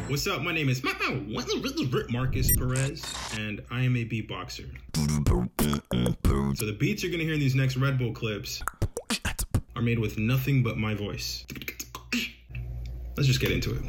What's up? My name is Marcus Perez, and I am a beatboxer. So the beats you're gonna hear in these next Red Bull clips are made with nothing but my voice. Let's just get into it.